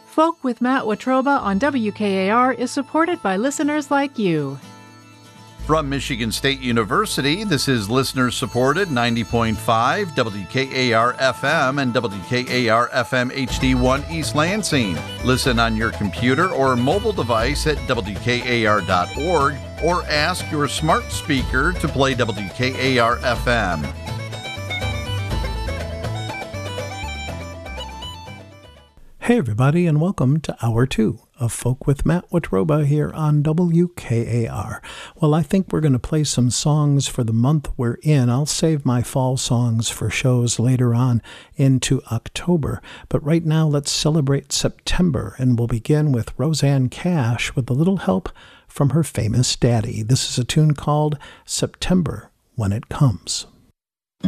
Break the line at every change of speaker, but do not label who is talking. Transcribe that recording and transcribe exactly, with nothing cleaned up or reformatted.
Folk with Matt Watroba on W K A R is supported by listeners like you.
From Michigan State University, this is listener-supported ninety point five W K A R F M and W K A R F M H D one East Lansing. Listen on your computer or mobile device at W K A R dot org or ask your smart speaker to play W K A R F M.
Hey everybody, and welcome to Hour two of Folk with Matt Watroba here on W K A R. Well, I think we're going to play some songs for the month we're in. I'll save my fall songs for shows later on into October. But right now, let's celebrate September, and we'll begin with Rosanne Cash with a little help from her famous daddy. This is a tune called September When It Comes.